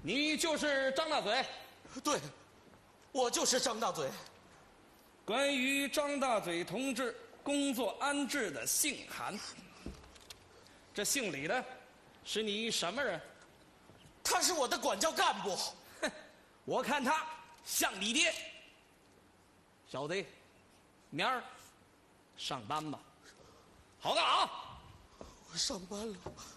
你就是张大嘴。 对，我就是张大嘴。 关于张大嘴同志工作安置的信函，这信里的是你什么人？ 他是我的管教干部。 哼，我看他像你爹。小子，明儿上班吧。好干啊！ 我上班了。